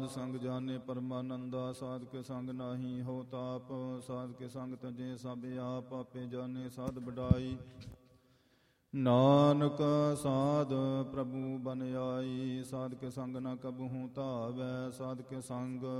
ਸੰਗ ਜਾਣੇ ਪਰਮਾਨੰਦਾ, ਸਾਧ ਕੇ ਸੰਗ ਨਾਹੀ ਹੋ ਤਾਪ, ਸਾਧ ਕੇ ਸੰਗ ਤਜੇ ਸਭ ਆਪ, ਆਪੇ ਜਾਣੇ ਸਾਧ ਵਡਾਈ। ਨਾਨਕ ਸਾਧ ਪ੍ਰਭੂ ਬਨ ਆਈ, ਸਾਧ ਕੇ ਸੰਗ ਨਾ ਕਬਹੂ ਧਾਵੈ, ਸਾਧ ਕੇ ਸੰਗ